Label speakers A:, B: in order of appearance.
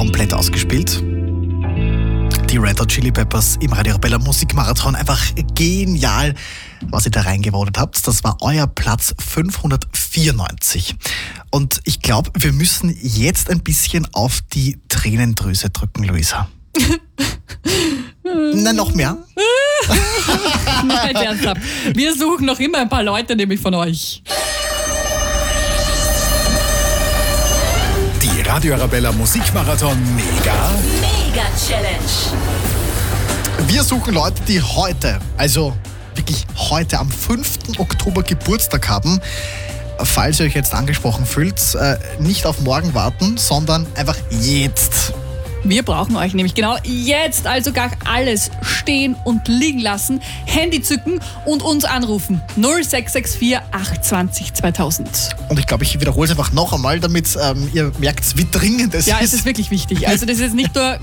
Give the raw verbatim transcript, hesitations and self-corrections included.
A: komplett ausgespielt. Die Red Hot Chili Peppers im Radio Arabella Musikmarathon. Einfach genial, was ihr da reingevotet habt. Das war euer Platz fünfhundertvierundneunzig. Und ich glaube, wir müssen jetzt ein bisschen auf die Tränendrüse drücken, Luisa. Na, noch mehr?
B: Nein, ernsthaft. Wir suchen noch immer ein paar Leute, nämlich von euch.
C: Die Radio Arabella Musikmarathon Mega
D: Mega Challenge.
A: Wir suchen Leute, die heute, also wirklich heute am fünften Oktober Geburtstag haben. Falls ihr euch jetzt angesprochen fühlt, äh, nicht auf morgen warten, sondern einfach jetzt.
B: Wir brauchen euch nämlich genau jetzt, also gar alles stehen und liegen lassen, Handy zücken und uns anrufen. null sechs sechs vier acht zwei null zweitausend.
A: Und ich glaube, ich wiederhole es einfach noch einmal, damit ähm, ihr merkt, wie dringend es
B: Ja,
A: ist.
B: es ist wirklich wichtig. Also das ist nicht nur